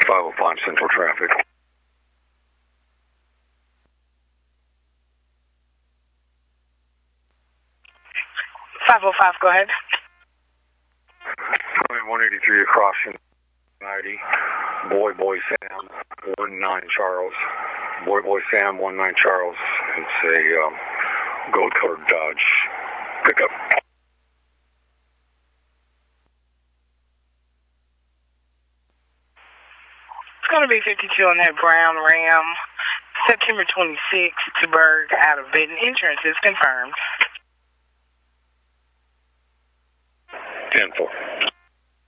505 Central Traffic. 505, go ahead. 183 across 90. Boy Sam, 19 Charles. Boy Sam, 19 Charles. It's a gold-colored Dodge pickup. It's going to be 52 on that brown Ram. September 26th to Berg out of Benton. Insurance is confirmed. 10-4.